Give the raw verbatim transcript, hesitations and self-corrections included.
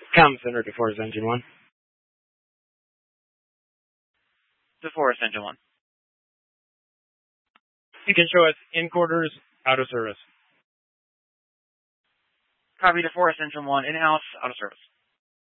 Comm Center, DeForest Engine one. DeForest Engine one. You can show us in quarters, out of service. Copy DeForest Engine one, in-house, out of service.